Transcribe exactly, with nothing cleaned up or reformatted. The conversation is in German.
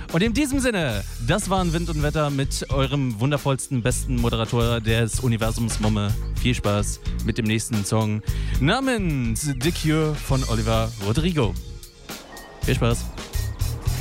Und in diesem Sinne, das waren Wind und Wetter mit eurem wundervollsten, besten Moderator des Universums Momme. Viel Spaß mit dem nächsten Song namens The Cure von Oliver Rodrigo. Viel Spaß.